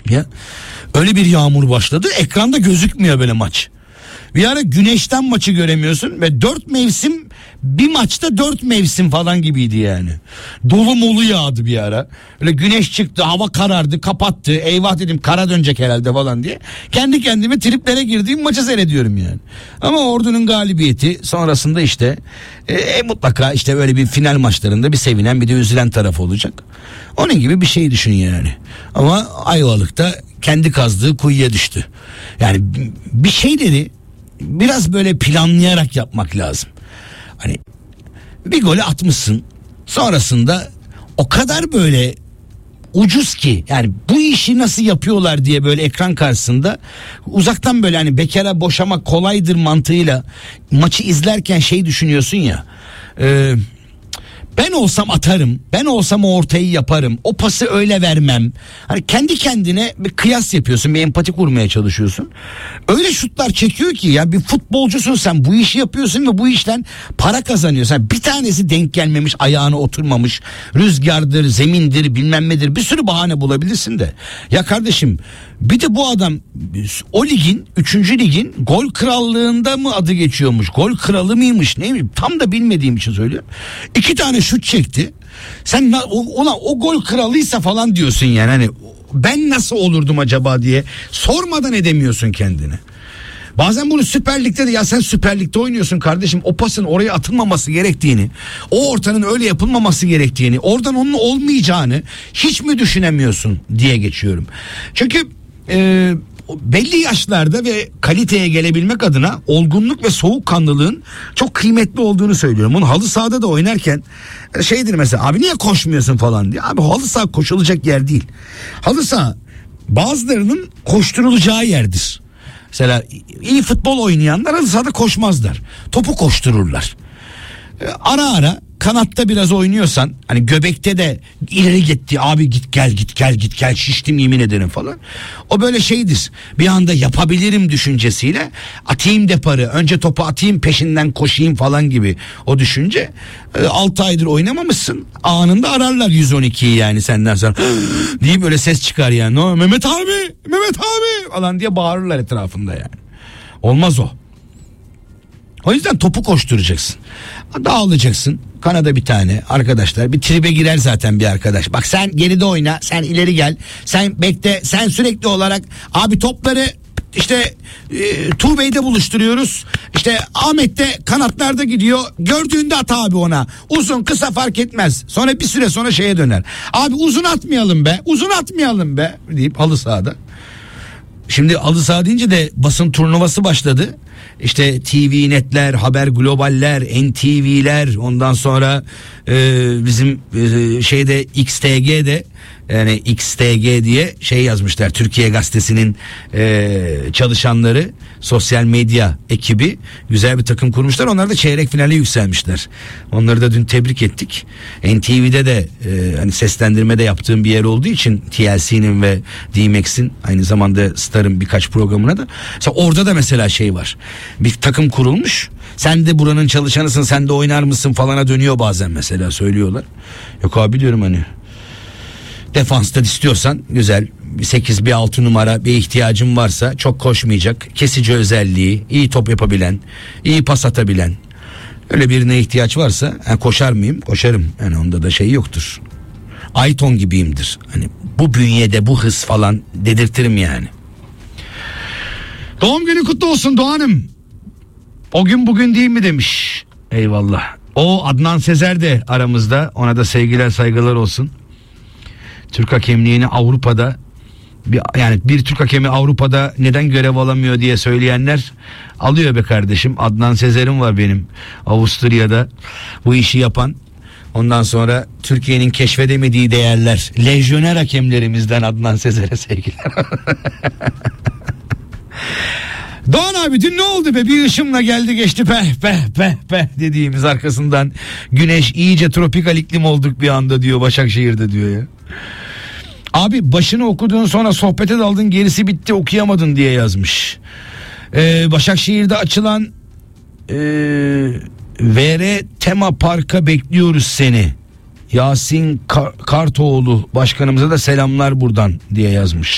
Ya öyle bir yağmur başladı, ekranda gözükmüyor böyle maç. Bir ara güneşten maçı göremiyorsun ve 4 mevsim bir maçta 4 mevsim falan gibiydi yani. Dolu molu yağdı bir ara. Öyle güneş çıktı, hava karardı, kapattı. Eyvah dedim, kara dönecek herhalde falan diye. Kendi kendime triplere girdiğim maçı seyrediyorum yani. Ama Ordu'nun galibiyeti sonrasında işte mutlaka işte böyle bir final maçlarında bir sevinen bir de üzülen taraf olacak. Onun gibi bir şey düşün yani. Ama Ayvalık'ta kendi kazdığı kuyuya düştü. Yani bir şeyleri biraz böyle planlayarak yapmak lazım. Hani bir golü atmışsın, sonrasında o kadar böyle ucuz ki, yani bu işi nasıl yapıyorlar diye böyle ekran karşısında uzaktan böyle hani bekara boşamak kolaydır mantığıyla maçı izlerken şey düşünüyorsun ya, ben olsam atarım, ben olsam o ortayı yaparım, o pası öyle vermem. Hani kendi kendine bir kıyas yapıyorsun, bir empati kurmaya çalışıyorsun. Öyle şutlar çekiyor ki, ya bir futbolcusun sen, bu işi yapıyorsun ve bu işten para kazanıyorsun. Yani bir tanesi denk gelmemiş, ayağına oturmamış, rüzgardır, zemindir, bilmem nedir, bir sürü bahane bulabilirsin de. Ya kardeşim, bir de bu adam o ligin, 3. ligin gol krallığında mı adı geçiyormuş, gol kralı mıymış neymiş tam da bilmediğim için söylüyorum. 2 tane şut çekti. Sen o gol kralıysa falan diyorsun yani, hani ben nasıl olurdum acaba diye sormadan edemiyorsun kendine. Bazen bunu Süper Lig'de de, ya sen Süper Lig'de oynuyorsun kardeşim, o pasın oraya atılmaması gerektiğini, o ortanın öyle yapılmaması gerektiğini, oradan onun olmayacağını hiç mi düşünemiyorsun diye geçiyorum. Çünkü belli yaşlarda ve kaliteye gelebilmek adına olgunluk ve soğukkanlılığın çok kıymetli olduğunu söylüyorum. Bunu halı sahada da oynarken şeydir mesela, abi niye koşmuyorsun falan diye. Abi halı saha koşulacak yer değil. Halı saha bazılarının koşturulacağı yerdir. Mesela iyi futbol oynayanlar halı sahada koşmazlar. Topu koştururlar. Ara ara kanatta biraz oynuyorsan, hani göbekte de ileri gitti abi, git gel şiştim yemin ederim falan. O böyle şeydir, bir anda yapabilirim düşüncesiyle atayım deparı, önce topu atayım peşinden koşayım falan gibi o düşünce. 6 aydır oynamamışsın, anında ararlar 112'yi yani senden sonra diye böyle ses çıkar yani, no, Mehmet abi falan diye bağırırlar etrafında yani. Olmaz o. O yüzden topu koşturacaksın. Dağılacaksın. Kanada bir tane arkadaşlar, bir tribe girer zaten bir arkadaş. Bak sen geride oyna, sen ileri gel, sen bekle, sen sürekli olarak abi topları işte Tuğbey'de buluşturuyoruz. İşte Ahmet de kanatlarda gidiyor. Gördüğünde at abi ona. Uzun kısa fark etmez. Sonra bir süre sonra şeye döner. Abi uzun atmayalım be deyip halı sahada. Şimdi halı saha deyince de basın turnuvası başladı. İşte TV Netler, Haber Globaller, NTV'ler, ondan sonra bizim şeyde XTG'de, yani XTG diye şey yazmışlar. Türkiye Gazetesi'nin çalışanları, sosyal medya ekibi güzel bir takım kurmuşlar. Onlar da çeyrek finale yükselmişler. Onları da dün tebrik ettik. NTV'de de hani seslendirme de yaptığım bir yer olduğu için TLC'nin ve D-Max'in, aynı zamanda Star'ın birkaç programına da. Mesela orada da mesela şey var. Bir takım kurulmuş. Sen de buranın çalışanısın, sen de oynar mısın falana dönüyor bazen, mesela söylüyorlar. Yok abi diyorum, hani defansta istiyorsan güzel bir 8 bir 6 numara bir ihtiyacın varsa, çok koşmayacak, kesici özelliği, iyi top yapabilen, iyi pas atabilen, öyle birine ihtiyaç varsa koşar mıyım? Koşarım. Yani onda da şey yoktur. Ayton gibiyimdir. Hani bu bünyede bu hız falan dedirtirim yani. Doğum günü kutlu olsun Doğan'ım. O gün bugün değil mi demiş. Eyvallah. O Adnan Sezer de aramızda. Ona da sevgiler saygılar olsun. Türk hakemliğini Avrupa'da, yani bir Türk hakemi Avrupa'da neden görev alamıyor diye söyleyenler alıyor be kardeşim. Adnan Sezer'im var benim Avusturya'da bu işi yapan. Ondan sonra Türkiye'nin keşfedemediği değerler, lejyoner hakemlerimizden Adnan Sezer'e sevgiler. Doğan abi dün ne oldu be, bir ışımla geldi geçti peh dediğimiz arkasından güneş, iyice tropikal iklim olduk bir anda diyor Başakşehir'de diyor ya. Abi başını okudun, sonra sohbete daldın, gerisi bitti okuyamadın diye yazmış. Başakşehir'de açılan VR Tema Park'a bekliyoruz seni. Yasin Kartoğlu başkanımıza da selamlar buradan diye yazmış.